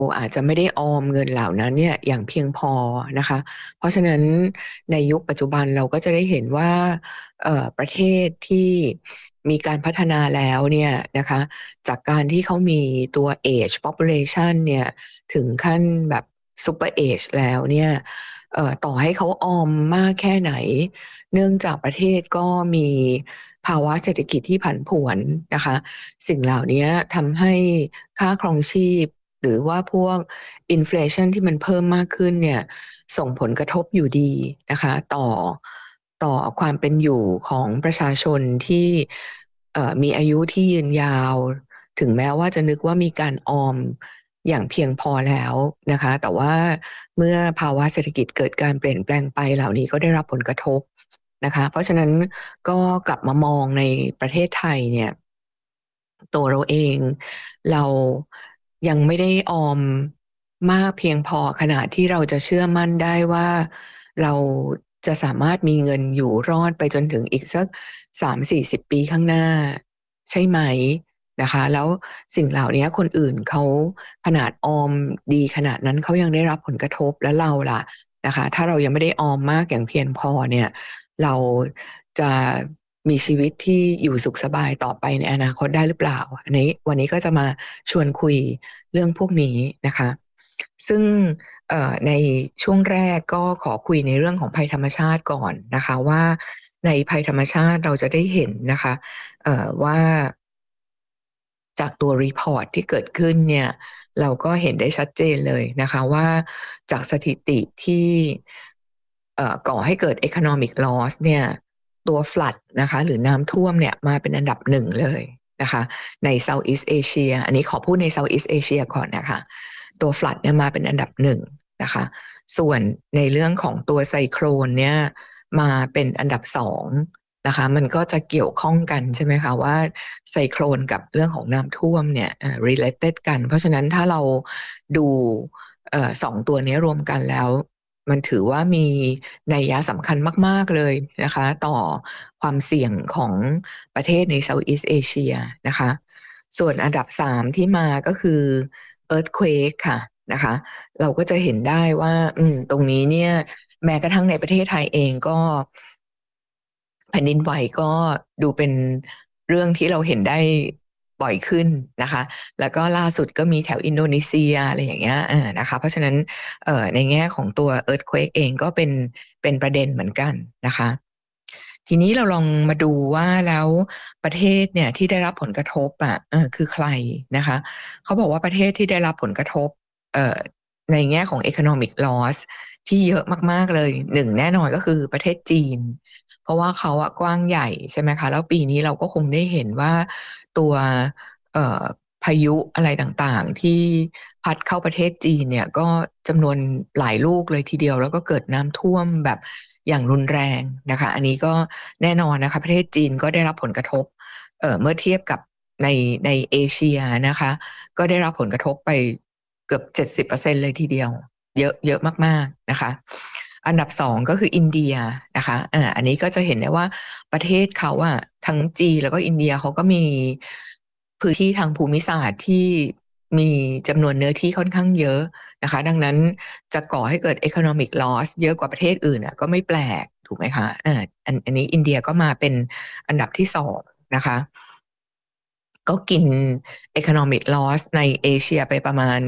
อาจจะไม่ได้ออมเงินเหล่านั้นเนี่ยอย่างเพียงพอนะคะเพราะฉะนั้นในยุคปัจจุบันเราก็จะได้เห็นว่าประเทศที่มีการพัฒนาแล้วเนี่ยนะคะจากการที่เขามีตัว age population เนี่ยถึงขั้นแบบ super age แล้วเนี่ยต่อให้เขาออมมากแค่ไหนเนื่องจากประเทศก็มีภาวะเศรษฐกิจที่ผันผวนนะคะสิ่งเหล่านี้ทำให้ค่าครองชีพ หรือว่าพวกอินฟล t i o n ที่มันเพิ่มมากขึ้นเนี่ยส่งผลกระทบอยู่ดีนะคะต่อความเป็นอยู่ของประชาชนที่มีอายุที่ยืนยาวถึงแม้ว่าจะนึกว่ามีการออมอย่างเพียงพอแล้วนะคะแต่ว่าเมื่อภาวะเศรษฐกิจเกิดการเปลี่ยนแปลงไปเหล่านี้ก็ได้รับผลกระทบนะคะเพราะฉะนั้นก็กลับมามองในประเทศไทยเนี่ย ตัวเราเองเรายังไม่ได้ออมมากเพียงพอขนาดที่เราจะเชื่อมั่นได้ว่าเราจะสามารถมีเงินอยู่รอดไปจนถึงอีกสัก30-40 ปีข้างหน้าใช่ไหมนะคะแล้วสิ่งเหล่านี้คนอื่นเขาขนาดออมดีขนาดนั้นเขายังได้รับผลกระทบแล้วเราล่ะนะคะถ้าเรายังไม่ได้ออมมากอย่างเพียงพอเนี่ยเราจะมีชีวิตที่อยู่สุขสบายต่อไปในอนาคตได้หรือเปล่าอันนี้วันนี้ก็จะมาชวนคุยเรื่องพวกนี้นะคะซึ่งในช่วงแรกก็ขอคุยในเรื่องของภัยธรรมชาติก่อนนะคะว่าในภัยธรรมชาติเราจะได้เห็นนะคะว่าจากตัวรีพอร์ตที่เกิดขึ้นเนี่ยเราก็เห็นได้ชัดเจนเลยนะคะว่าจากสถิติที่ก่อให้เกิด economic loss เนี่ยตัว flood นะคะหรือน้ำท่วมเนี่ยมาเป็นอันดับหนึ่งเลยนะคะใน Southeast Asia อันนี้ขอพูดใน Southeast Asia ก่อนนะคะตัว flood เนี่ยมาเป็นอันดับหนึ่งนะคะส่วนในเรื่องของตัวไซโครนเนี่ยมาเป็นอันดับสองนะคะมันก็จะเกี่ยวข้องกันใช่ไหมคะว่าไซโครนกับเรื่องของน้ำท่วมเนี่ยrelated กันเพราะฉะนั้นถ้าเราดูสองตัวนี้รวมกันแล้วมันถือว่ามีนัยสำคัญมากๆเลยนะคะต่อความเสี่ยงของประเทศใน Southeast Asia นะคะส่วนอันดับ3ที่มาก็คือ Earthquake ค่ะนะคะเราก็จะเห็นได้ว่าตรงนี้เนี่ยแม้กระทั่งในประเทศไทยเองก็แผ่นดินไหวก็ดูเป็นเรื่องที่เราเห็นได้บ่อยขึ้นนะคะแล้วก็ล่าสุดก็มีแถวอินโดนีเซียอะไรอย่างเงี้ยนะคะเพราะฉะนั้นในแง่ของตัว Earthquake เองก็เป็นประเด็นเหมือนกันนะคะทีนี้เราลองมาดูว่าแล้วประเทศเนี่ยที่ได้รับผลกระทบคือใครนะคะเขาบอกว่าประเทศที่ได้รับผลกระทบเอ่อในแง่ของ economic loss ที่เยอะมากๆเลยหนึ่งแน่นอนก็คือประเทศจีน เพราะว่าเขาอะกว้างใหญ่ใช่ไหมคะแล้วปีนี้เราก็คงได้เห็นว่าตัวเอ่อพายุอะไรต่างๆที่พัดเข้าประเทศจีนเนี่ยก็จำนวนหลายลูกเลยทีเดียวแล้วก็เกิดน้ำท่วมแบบอย่างรุนแรงนะคะอันนี้ก็แน่นอนนะคะประเทศจีนก็ได้รับผลกระทบเมื่อเทียบกับในในเอเชียนะคะก็ได้รับผลกระทบไปเกือบ70%เลยทีเดียวเยอะเยอะมากๆนะคะ อันดับ2ก็คืออินเดียนะคะอันนี้ก็จะเห็นได้ว่าประเทศเขาอะทั้งจีนแล้วก็อินเดียเขาก็มีพื้นที่ทางภูมิศาสตร์ที่มีจำนวนเนื้อที่ค่อนข้างเยอะนะคะดังนั้นจะก่อให้เกิด economic loss เยอะกว่าประเทศอื่นอะก็ไม่แปลกถูกไหมคะอันนี้อินเดียก็มาเป็นอันดับที่2นะคะก็กิน economic loss ในเอเชียไปประมาณ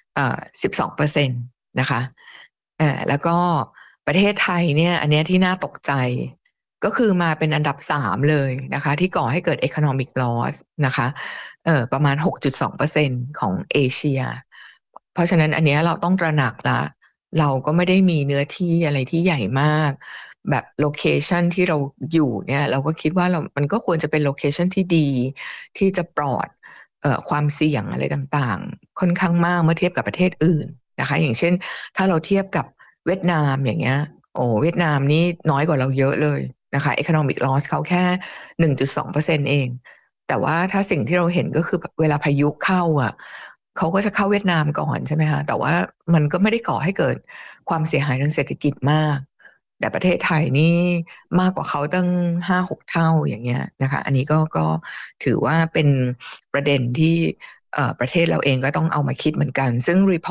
12%นะคะแล้วก็ประเทศไทยเนี่ยอันเนี้ยที่น่าตกใจก็คือมาเป็นอันดับ3เลยนะคะที่ก่อให้เกิด economic loss นะคะประมาณ6.2%ของเอเชียเพราะฉะนั้นอันเนี้ยเราต้องตระหนักละเราก็ไม่ได้มีเนื้อที่อะไรที่ใหญ่มากแบบโลเคชันที่เราอยู่เนี่ยเราก็คิดว่ามันก็ควรจะเป็นโลเคชันที่ดีที่จะปลอดความเสี่ยงอะไรต่างๆค่อนข้างมากเมื่อเทียบกับประเทศอื่นนะคะอย่างเช่นถ้าเราเทียบกับเวียดนามอย่างเงี้ยโอ้เวียดนามนี่น้อยกว่าเราเยอะเลยนะคะ economic loss เขาแค่1.2%เองแต่ว่าถ้าสิ่งที่เราเห็นก็คือเวลาพายุเข้าอ่ะเขาก็จะเข้าเวียดนามก่อนใช่ไหมคะแต่ว่ามันก็ไม่ได้ก่อให้เกิดความเสียหายทางเศรษฐกิจมากแต่ประเทศไทยนี่มากกว่าเขาตั้ง5-6 เท่าอย่างเงี้ยนะคะอันนี้ก็ถือว่าเป็นประเด็นที่ประเทศเราเองก็ต้องเอามาคิดเหมือนกันซึ่ง